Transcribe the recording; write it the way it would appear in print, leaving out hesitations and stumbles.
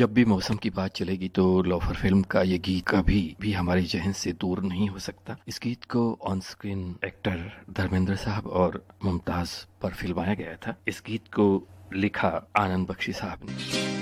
जब भी मौसम की बात चलेगी तो लोफर फिल्म का ये गीत कभी भी हमारे जहन से दूर नहीं हो सकता। इस गीत को ऑन स्क्रीन एक्टर धर्मेंद्र साहब और मुमताज पर फिल्माया गया था। इस गीत को लिखा आनंद बख्शी साहब ने।